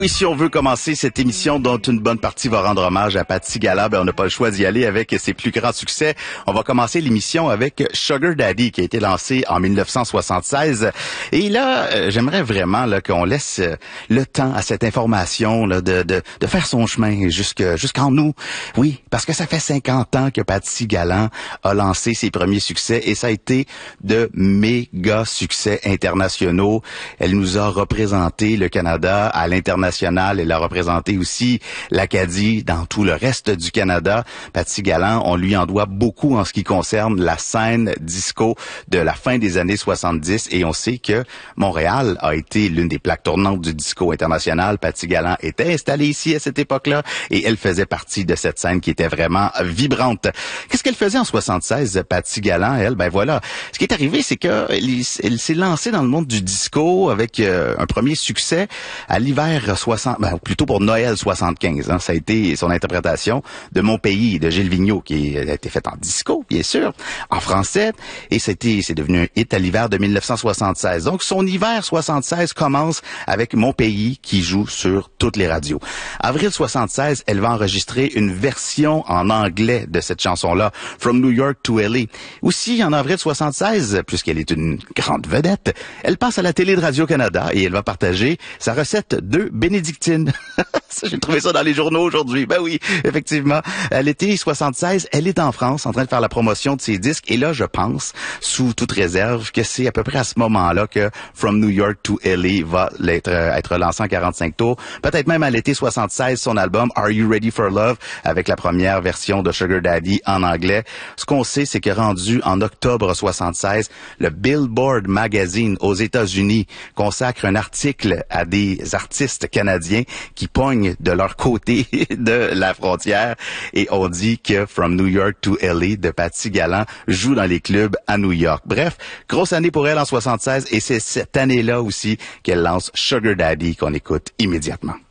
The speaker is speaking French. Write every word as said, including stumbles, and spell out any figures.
Et si on veut commencer cette émission dont une bonne partie va rendre hommage à Patti Gallant, ben on n'a pas le choix d'y aller avec ses plus grands succès. On va commencer l'émission avec Sugar Daddy qui a été lancé en mille neuf cent soixante-seize. Et là, euh, j'aimerais vraiment là qu'on laisse euh, le temps à cette information là, de, de, de faire son chemin jusque, jusqu'en nous. Oui, parce que ça fait cinquante ans que Patti Gallant a lancé ses premiers succès et ça a été de méga succès internationaux. Elle nous a représenté le Canada à l'international. Elle a représenté aussi l'Acadie dans tout le reste du Canada. Patti Gallant, on lui en doit beaucoup en ce qui concerne la scène disco de la fin des années soixante-dix et on sait que Montréal a été l'une des plaques tournantes du disco international. Patti Gallant était installée ici à cette époque-là et elle faisait partie de cette scène qui était vraiment vibrante. Qu'est-ce qu'elle faisait en soixante-seize, Patti Gallant, elle? Ben voilà. Ce qui est arrivé, c'est qu'elle elle s'est lancée dans le monde du disco avec euh, un premier succès à l'hiver soixante, ben, plutôt pour Noël soixante-quinze. Hein, ça a été son interprétation de Mon pays de Gilles Vigneault qui a été faite en disco, bien sûr, en français. Et c'était, c'est devenu un hit à l'hiver de mille neuf cent soixante-seize. Donc son hiver soixante-seize commence avec Mon pays qui joue sur toutes les radios. Avril soixante-seize, elle va enregistrer une version en anglais de cette chanson-là, From New York to L A. Aussi, en avril soixante-seize, puisqu'elle est une grande vedette, elle passe à la télé de Radio-Canada et elle va partager sa recette de bénédictine. J'ai trouvé ça dans les journaux aujourd'hui. Ben oui, effectivement. À l'été soixante-seize, elle est en France en train de faire la promotion de ses disques. Et là, je pense, sous toute réserve, que c'est à peu près à ce moment-là que From New York to L A va être, être lancé en quarante-cinq tours. Peut-être même à l'été soixante-seize, son album Are You Ready for Love, avec la première version de Sugar Daddy en anglais. Ce qu'on sait, c'est que rendu en octobre soixante-seize, le Billboard Magazine aux États-Unis consacre un article à des artistes canadiens qui pognent de leur côté de la frontière et on dit que From New York to L A de Patti Gallant joue dans les clubs à New York. Bref, grosse année pour elle en soixante-seize et c'est cette année-là aussi qu'elle lance Sugar Daddy qu'on écoute immédiatement.